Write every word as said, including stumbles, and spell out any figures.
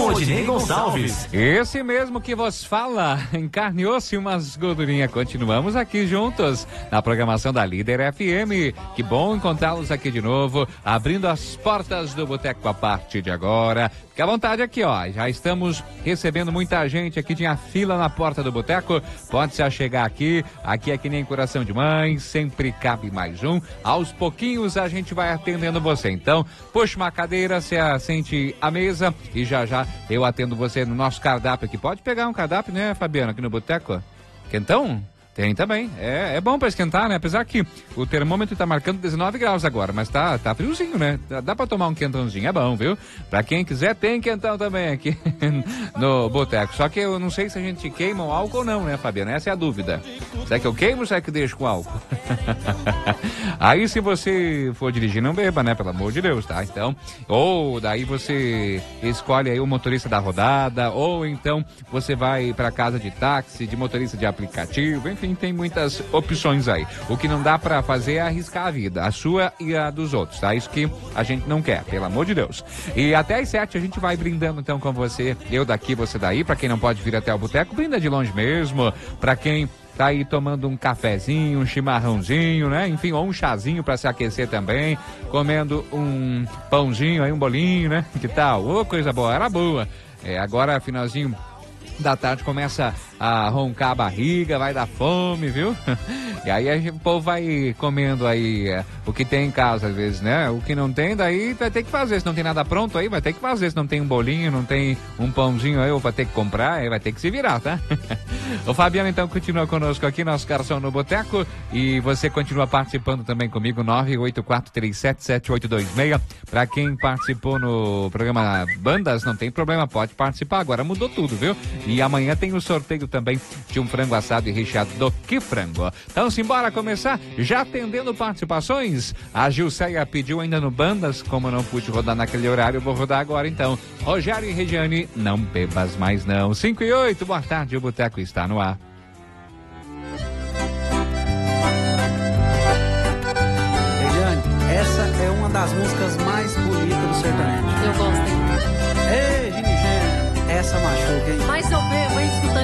Rodinei Gonçalves. Esse mesmo que vos fala, em carne e osso e umas gordurinhas. Continuamos aqui juntos na programação da Líder F M. Que bom encontrá-los aqui de novo, abrindo as portas do boteco a partir de agora. Fique à vontade aqui, ó. Já estamos recebendo muita gente aqui, tinha fila na porta do boteco. Pode se achegar aqui. Aqui é que nem coração de mãe, sempre cabe mais um. Aos pouquinhos a gente vai atendendo você. Então, puxa uma cadeira, se assente à mesa e já já eu atendo você no nosso cardápio aqui. Pode pegar um cardápio, né, Fabiano, aqui no boteco? Quentão? Tem também. É, é bom pra esquentar, né? Apesar que o termômetro tá marcando dezenove graus agora, mas tá, tá friozinho, né? Dá pra tomar um quentãozinho, é bom, viu? Pra quem quiser, tem quentão também aqui no boteco. Só que eu não sei se a gente queima o álcool ou não, né, Fabiano? Essa é a dúvida. Será que eu queimo ou será que eu deixo com álcool? Aí, se você for dirigir, não beba, né? Pelo amor de Deus, tá? Então, ou daí você escolhe aí o motorista da rodada, ou então você vai pra casa de táxi, de motorista de aplicativo, enfim, tem muitas opções aí. O que não dá pra fazer é arriscar a vida, a sua e a dos outros, tá? Isso que a gente não quer, pelo amor de Deus. E até às sete a gente vai brindando então com você, eu daqui, você daí. Pra quem não pode vir até o boteco, brinda de longe mesmo. Pra quem tá aí tomando um cafezinho, um chimarrãozinho, né? Enfim, ou um chazinho pra se aquecer também, comendo um pãozinho aí, um bolinho, né? Que tal? Ô, coisa boa, era boa. É, agora, finalzinho da tarde, começa a roncar a barriga, vai dar fome, viu? E aí a gente, o povo vai comendo aí é, o que tem em casa, às vezes, né? O que não tem, daí vai ter que fazer. Se não tem nada pronto aí, vai ter que fazer. Se não tem um bolinho, não tem um pãozinho aí, ou vai ter que comprar, aí vai ter que se virar, tá? O Fabiano, então, continua conosco aqui, nosso garçom no boteco. E você continua participando também comigo, nove oito quatro três sete sete oito dois seis. Pra quem participou no programa Bandas, não tem problema, pode participar. Agora mudou tudo, viu? E amanhã tem o sorteio também de um frango assado e recheado do Que Frango. Então, simbora começar, já atendendo participações. A Gilceia pediu ainda no Bandas, como eu não pude rodar naquele horário, eu vou rodar agora então. Rogério e Regiane, não bebas mais não. cinco e oito, boa tarde, o Boteco está no ar. Regiane, essa é uma das músicas mais bonitas do sertanejo. Eu gosto, hein? Ei, Gini, essa machuca, hein? Mas eu bebo, hein, escutando